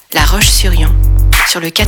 La Roche-sur-Yon, sur le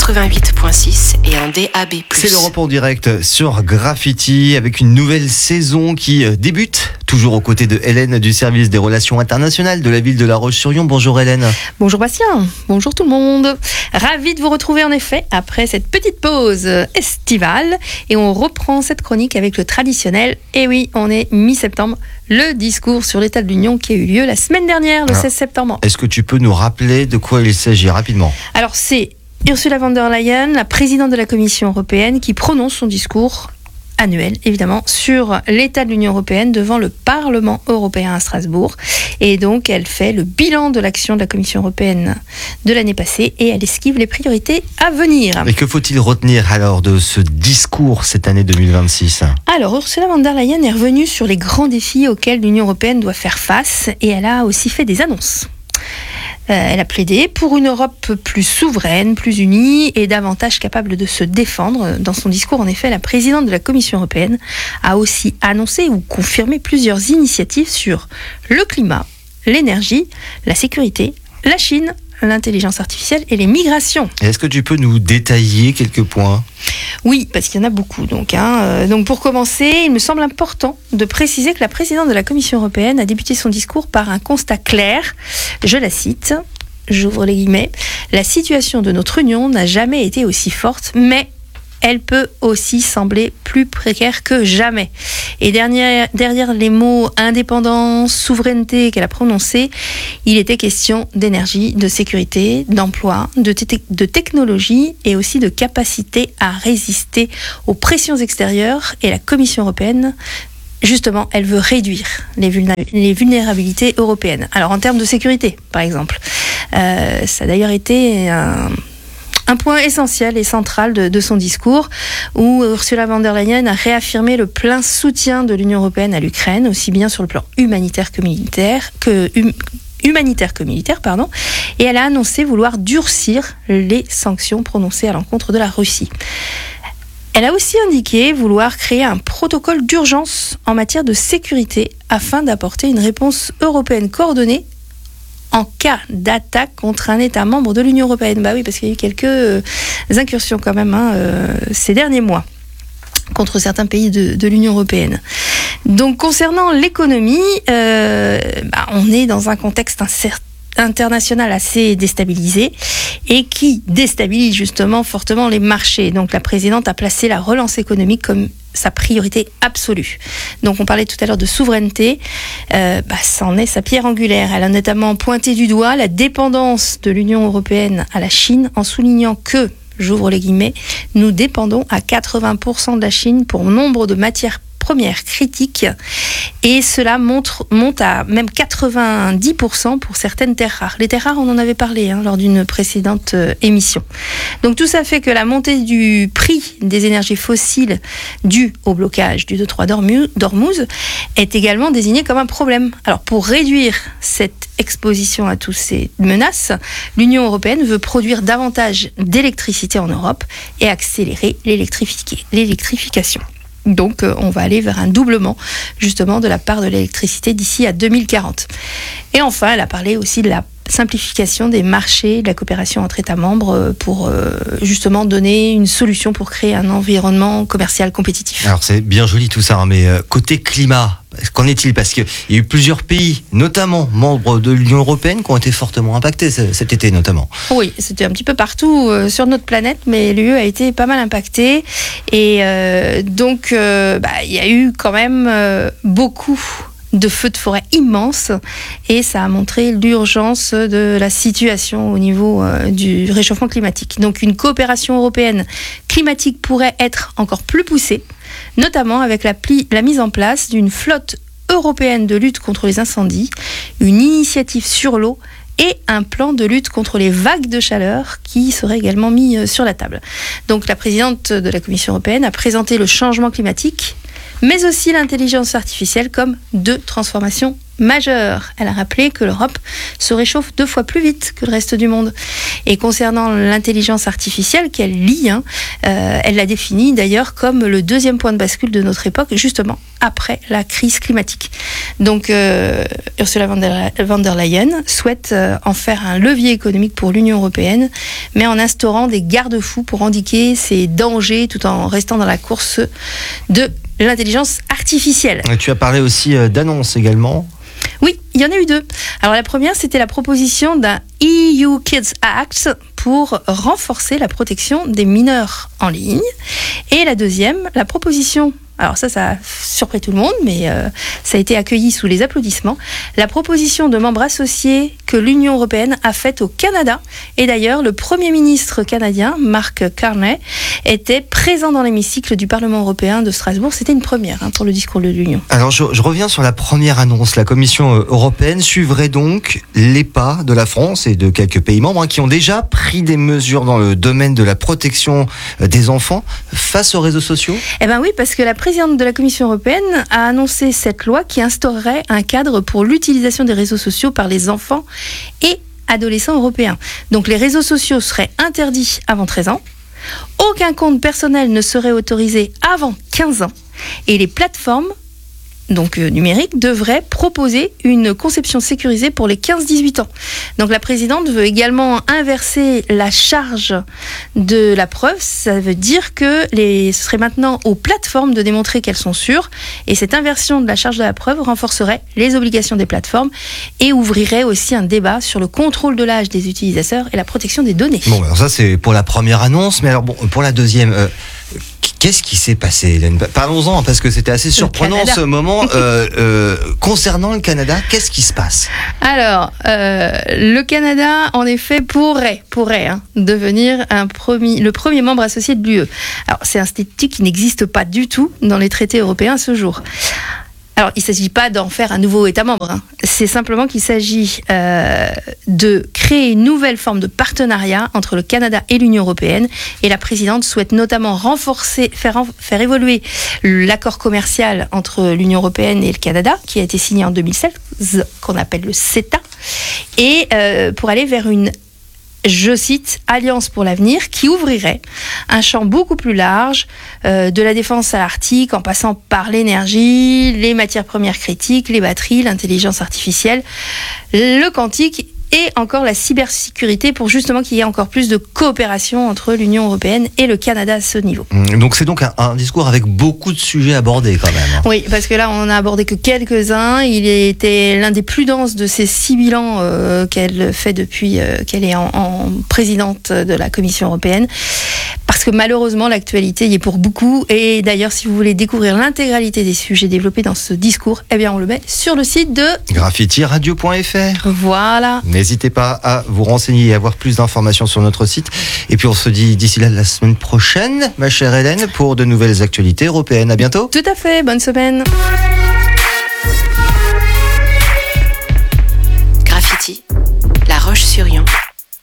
88.6 et en DAB+. C'est l'Europe en direct sur Graffiti avec une nouvelle saison qui débute, toujours aux côtés de Hélène du service des relations internationales de la ville de La Roche-sur-Yon. Bonjour Hélène. Bonjour Bastien, bonjour tout le monde. Ravi de vous retrouver en effet après cette petite pause estivale et on reprend cette chronique avec le traditionnel, et oui, on est mi-septembre, le discours sur l'état de l'Union qui a eu lieu la semaine dernière, le 16 septembre. Est-ce que tu peux nous rappeler de quoi il s'agit rapidement ? Alors c'est Ursula von der Leyen, la présidente de la Commission européenne, qui prononce son discours annuel, évidemment, sur l'état de l'Union européenne devant le Parlement européen à Strasbourg. Et donc, elle fait le bilan de l'action de la Commission européenne de l'année passée et elle esquive les priorités à venir. Et que faut-il retenir alors de ce discours cette année 2026 ? Alors, Ursula von der Leyen est revenue sur les grands défis auxquels l'Union européenne doit faire face et elle a aussi fait des annonces. Elle a plaidé pour une Europe plus souveraine, plus unie et davantage capable de se défendre. Dans son discours, en effet, la présidente de la Commission européenne a aussi annoncé ou confirmé plusieurs initiatives sur le climat, l'énergie, la sécurité, la Chine, l'intelligence artificielle et les migrations. Est-ce que tu peux nous détailler quelques points ? Oui, parce qu'il y en a beaucoup. Donc pour commencer, il me semble important de préciser que la présidente de la Commission européenne a débuté son discours par un constat clair. Je la cite, j'ouvre les guillemets, « La situation de notre Union n'a jamais été aussi forte, mais elle peut aussi sembler plus précaire que jamais. » Et derrière les mots indépendance, souveraineté qu'elle a prononcés, il était question d'énergie, de sécurité, d'emploi, de technologie et aussi de capacité à résister aux pressions extérieures. Et la Commission européenne, justement, elle veut réduire les vulnérabilités européennes. Alors en termes de sécurité, par exemple, ça a d'ailleurs été un point essentiel et central de son discours, où Ursula von der Leyen a réaffirmé le plein soutien de l'Union européenne à l'Ukraine, aussi bien sur le plan humanitaire que militaire, et elle a annoncé vouloir durcir les sanctions prononcées à l'encontre de la Russie. Elle a aussi indiqué vouloir créer un protocole d'urgence en matière de sécurité afin d'apporter une réponse européenne coordonnée en cas d'attaque contre un État membre de l'Union européenne. Bah oui, parce qu'il y a eu quelques incursions quand même ces derniers mois contre certains pays de l'Union européenne. Donc concernant l'économie, on est dans un contexte international assez déstabilisé et qui déstabilise justement fortement les marchés. Donc la présidente a placé la relance économique comme sa priorité absolue. Donc on parlait tout à l'heure de souveraineté, ça en est sa pierre angulaire. Elle a notamment pointé du doigt la dépendance de l'Union européenne à la Chine en soulignant que, j'ouvre les guillemets, nous dépendons à 80% de la Chine pour nombre de matières premières critiques et cela monte à même 90% pour certaines terres rares. Les terres rares, on en avait parlé lors d'une précédente émission. Donc tout ça fait que la montée du prix des énergies fossiles due au blocage du détroit d'Ormuz est également désignée comme un problème. Alors pour réduire cette exposition à toutes ces menaces, l'Union européenne veut produire davantage d'électricité en Europe et accélérer l'électrification. Donc on va aller vers un doublement justement de la part de l'électricité d'ici à 2040. Et enfin, elle a parlé aussi de la simplification des marchés, de la coopération entre États membres pour justement donner une solution pour créer un environnement commercial compétitif. Alors c'est bien joli tout ça, mais côté climat, qu'en est-il ? Parce qu'il y a eu plusieurs pays, notamment membres de l'Union européenne, qui ont été fortement impactés cet été notamment. Oui, c'était un petit peu partout sur notre planète, mais l'UE a été pas mal impactée. Et donc, il y a eu quand même beaucoup de feux de forêt immenses et ça a montré l'urgence de la situation au niveau du réchauffement climatique. Donc une coopération européenne climatique pourrait être encore plus poussée, notamment avec la mise en place d'une flotte européenne de lutte contre les incendies, une initiative sur l'eau et un plan de lutte contre les vagues de chaleur qui serait également mis sur la table. Donc la présidente de la Commission européenne a présenté le changement climatique mais aussi l'intelligence artificielle comme deux transformations majeur. Elle a rappelé que l'Europe se réchauffe 2 fois plus vite que le reste du monde. Et concernant l'intelligence artificielle qu'elle lie, elle l'a définie d'ailleurs comme le 2e point de bascule de notre époque, justement après la crise climatique. Donc Ursula von der Leyen souhaite en faire un levier économique pour l'Union européenne, mais en instaurant des garde-fous pour endiguer ces dangers tout en restant dans la course de l'intelligence artificielle. Et tu as parlé aussi d'annonces également. Oui, il y en a eu 2. Alors la première, c'était la proposition d'un EU Kids Act pour renforcer la protection des mineurs en ligne. Et la deuxième, la proposition, alors ça a surpris tout le monde, mais ça a été accueilli sous les applaudissements, la proposition de membres associés que l'Union européenne a faite au Canada. Et d'ailleurs, le Premier ministre canadien, Mark Carney, était présent dans l'hémicycle du Parlement européen de Strasbourg. C'était une première pour le discours de l'Union. Alors je reviens sur la première annonce. La Commission européenne suivrait donc les pas de la France et de quelques pays membres qui ont déjà pris des mesures dans le domaine de la protection des enfants face aux réseaux sociaux. Eh bien oui, parce que la présidente de la Commission européenne a annoncé cette loi qui instaurerait un cadre pour l'utilisation des réseaux sociaux par les enfants et adolescents européens. Donc les réseaux sociaux seraient interdits avant 13 ans, aucun compte personnel ne serait autorisé avant 15 ans et les plateformes numériques devraient proposer une conception sécurisée pour les 15-18 ans. Donc la présidente veut également inverser la charge de la preuve. Ça veut dire que ce serait maintenant aux plateformes de démontrer qu'elles sont sûres. Et cette inversion de la charge de la preuve renforcerait les obligations des plateformes et ouvrirait aussi un débat sur le contrôle de l'âge des utilisateurs et la protection des données. Bon, alors ça c'est pour la première annonce, mais alors pour la deuxième... Qu'est-ce qui s'est passé, Hélène ? Parlons-en, parce que c'était assez surprenant ce moment. Concernant le Canada, qu'est-ce qui se passe ? Alors, le Canada, en effet, pourrait devenir le premier membre associé de l'UE. Alors, c'est un statut qui n'existe pas du tout dans les traités européens à ce jour. Alors, il ne s'agit pas d'en faire un nouveau État membre. C'est simplement qu'il s'agit de créer une nouvelle forme de partenariat entre le Canada et l'Union européenne. Et la présidente souhaite notamment faire évoluer l'accord commercial entre l'Union européenne et le Canada, qui a été signé en 2016, qu'on appelle le CETA, et pour aller vers une, je cite, Alliance pour l'avenir, qui ouvrirait un champ beaucoup plus large, de la défense à l'Arctique, en passant par l'énergie, les matières premières critiques, les batteries, l'intelligence artificielle, le quantique et encore la cybersécurité, pour justement qu'il y ait encore plus de coopération entre l'Union européenne et le Canada à ce niveau. Donc c'est donc un discours avec beaucoup de sujets abordés quand même. Oui, parce que là on n'a abordé que quelques-uns. Il était l'un des plus denses de ces 6 bilans qu'elle fait depuis qu'elle est en présidente de la Commission européenne. Parce que malheureusement l'actualité y est pour beaucoup. Et d'ailleurs, si vous voulez découvrir l'intégralité des sujets développés dans ce discours, eh bien on le met sur le site de graffitiradio.fr. Voilà. N'hésitez pas à vous renseigner et à avoir plus d'informations sur notre site. Et puis on se dit d'ici là la semaine prochaine, ma chère Hélène, pour de nouvelles actualités européennes. À bientôt. Tout à fait, bonne semaine.